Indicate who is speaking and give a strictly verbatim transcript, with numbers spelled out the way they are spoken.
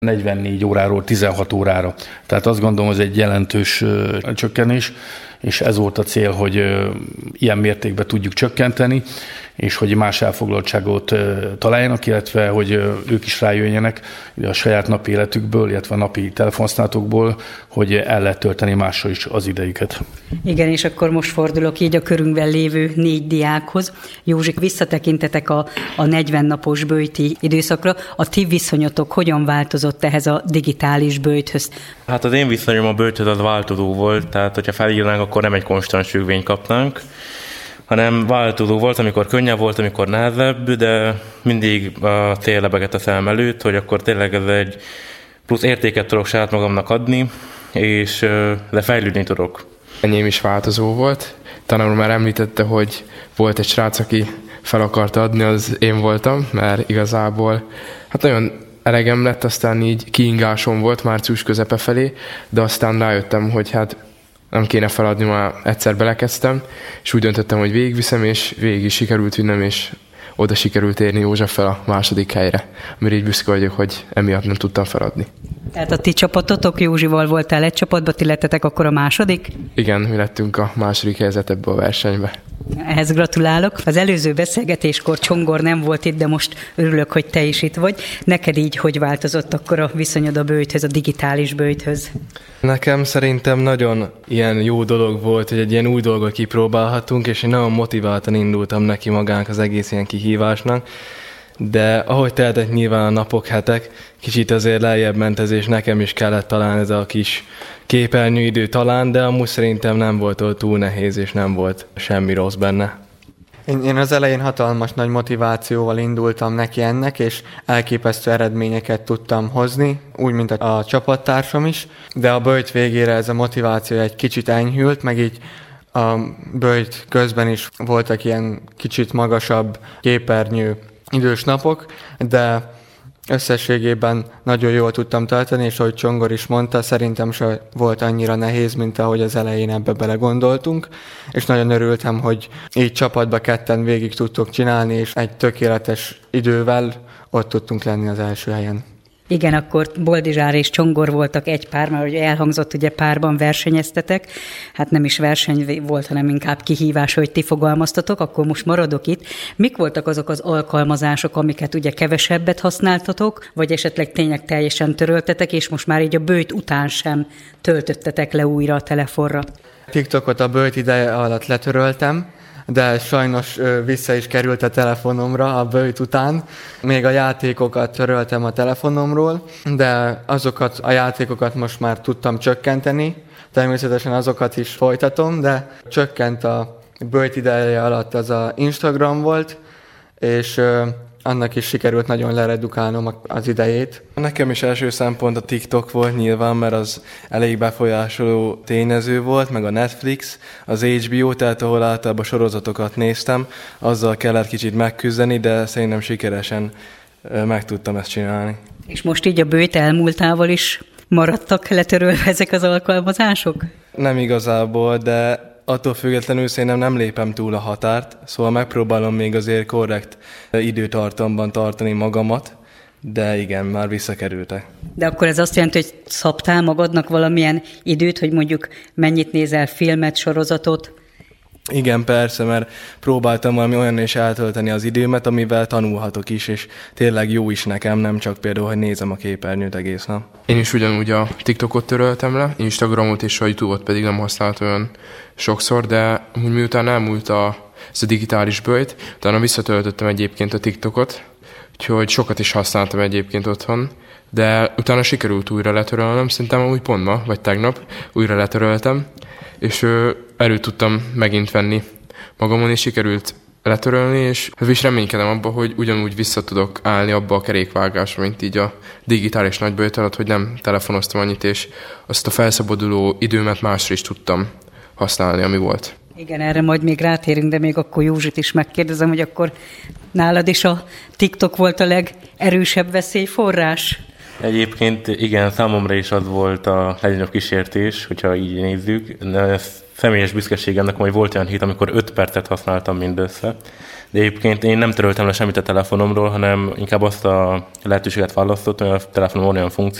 Speaker 1: negyvennégy óráról tizenhat órára. Tehát azt gondolom, ez egy jelentős ö, csökkenés, és ez volt a cél, hogy ö, ilyen mértékben tudjuk csökkenteni, és hogy más elfoglaltságot ö, találjanak, illetve hogy ö, ők is rájöjjenek a saját napi életükből, illetve a napi telefonhasználatokból, hogy el lehet tölteni másra is az idejüket.
Speaker 2: Igen, és akkor most fordulok így a körünkben lévő négy diákhoz. Józsik, visszatekintetek a, a negyven napos böjti időszakra. A ti viszonyotok hogyan változott ehhez a digitális böjthöz?
Speaker 3: Hát az én viszonyom a böjthöz az változó volt, tehát hogyha felírnánk, akkor nem egy konstans függvényt kapnánk, hanem változó volt, amikor könnyebb volt, amikor nehezebb, de mindig a cél lebegett a szemem előtt, hogy akkor tényleg ez egy plusz értéket tudok saját magamnak adni, és de fejlődni tudok.
Speaker 4: Enyém is változó volt. Tanár már említette, hogy volt egy srác, aki fel akarta adni, az én voltam, mert igazából hát nagyon elegem lett, aztán így kiingásom volt március közepe felé, de aztán rájöttem, hogy hát nem kéne feladni, már egyszer belekezdtem, és úgy döntöttem, hogy végigviszem, és végig is sikerült vinnem, és oda sikerült érni József fel a második helyre, amire így büszke vagyok, hogy emiatt nem tudtam feladni.
Speaker 2: Tehát a ti csapatotok, Józsival voltál egy csapatban, ti lettetek akkor a második?
Speaker 4: Igen, mi lettünk a második helyzet ebbe a versenybe.
Speaker 2: Ehhez gratulálok. Az előző beszélgetéskor Csongor nem volt itt, de most örülök, hogy te is itt vagy. Neked így hogy változott akkor a viszonyod a böjthöz, a digitális böjthöz?
Speaker 5: Nekem szerintem nagyon ilyen jó dolog volt, hogy egy ilyen új dolgot kipróbálhatunk, és én nagyon motiváltan indultam neki magának az egész ilyen kihívásnak. De ahogy teltek nyilván a napok, hetek, kicsit azért lejjebb ment ez, és nekem is kellett talán ez a kis képernyőidő talán, de amúgy szerintem nem volt ott túl nehéz, és nem volt semmi rossz benne.
Speaker 6: Én, én az elején hatalmas nagy motivációval indultam neki ennek, és elképesztő eredményeket tudtam hozni, úgy, mint a, a csapattársam is, de a böjt végére ez a motiváció egy kicsit enyhült, meg így a böjt közben is voltak ilyen kicsit magasabb képernyő idős napok, de összességében nagyon jól tudtam tartani, és ahogy Csongor is mondta, szerintem se volt annyira nehéz, mint ahogy az elején ebbe belegondoltunk, és nagyon örültem, hogy így csapatba ketten végig tudtuk csinálni, és egy tökéletes idővel ott tudtunk lenni az első helyen.
Speaker 2: Igen, akkor Boldizsár és Csongor voltak egy pár, mert ugye elhangzott, ugye párban versenyeztetek, hát nem is verseny volt, hanem inkább kihívás, hogy ti fogalmaztatok, akkor most maradok itt. Mik voltak azok az alkalmazások, amiket ugye kevesebbet használtatok, vagy esetleg tényleg teljesen töröltetek, és most már így a böjt után sem töltöttetek le újra a telefonra?
Speaker 6: TikTokot a böjt ideje alatt letöröltem, de sajnos vissza is került a telefonomra a böjt után. Még a játékokat töröltem a telefonomról, de azokat a játékokat most már tudtam csökkenteni. Természetesen azokat is folytatom, de csökkent a böjt ideje alatt az a Instagram volt, és annak is sikerült nagyon leredukálnom az idejét.
Speaker 5: Nekem is első szempont a TikTok volt nyilván, mert az elég befolyásoló tényező volt, meg a Netflix, az há bé o, tehát ahol általában sorozatokat néztem, azzal kellett kicsit megküzdeni, de szerintem sikeresen meg tudtam ezt csinálni.
Speaker 2: És most így a böjt elmúltával is maradtak letörölve ezek az alkalmazások?
Speaker 5: Nem igazából, de attól függetlenül szerintem nem lépem túl a határt, szóval megpróbálom még azért korrekt időtartamban tartani magamat, de igen, már visszakerültek.
Speaker 2: De akkor ez azt jelenti, hogy szabtál magadnak valamilyen időt, hogy mondjuk mennyit nézel filmet, sorozatot?
Speaker 5: Igen, persze, mert próbáltam valami olyan is eltölteni az időmet, amivel tanulhatok is, és tényleg jó is nekem, nem csak például, hogy nézem a képernyőt egész nap.
Speaker 4: Én is ugyanúgy a TikTokot töröltem le, Instagramot és a YouTube-ot pedig nem használtam olyan sokszor, de úgy miután elmúlt a, ez a digitális böjt, utána visszatöltöttem egyébként a TikTokot, úgyhogy sokat is használtam egyébként otthon, de utána sikerült újra letörölnem, szerintem úgy pont ma, vagy tegnap újra letöröltem, és elő tudtam megint venni magamon, és sikerült letörölni, és is reménykedem abba, hogy ugyanúgy vissza tudok állni abba a kerékvágásba, mint így a digitális nagyböjt alatt, hogy nem telefonoztam annyit, és azt a felszabaduló időmet másra is tudtam használni, ami volt.
Speaker 2: Igen, erre majd még rátérünk, de még akkor Józsit is megkérdezem, hogy akkor nálad is a TikTok volt a legerősebb veszélyforrás?
Speaker 3: Egyébként igen, számomra is az volt a legnagyobb kísértés, hogyha így nézzük. Személyes büszkeség ennek, hogy volt olyan hét, amikor öt percet használtam mindössze. De egyébként én nem töröltem le semmit a telefonomról, hanem inkább azt a lehetőséget választottam, hogy a telefonom olyan funkció,